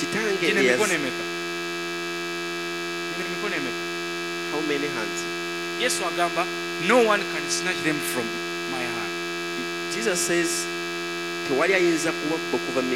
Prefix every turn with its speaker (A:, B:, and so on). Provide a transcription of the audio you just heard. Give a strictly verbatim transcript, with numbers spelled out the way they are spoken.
A: kitange
B: Gino emikono emeka? Gino emikono emeka?
A: how many hands?
B: Yesu agamba no one can snatch them from my hand.
A: Jesus says tewali ayinza kuwabba okuva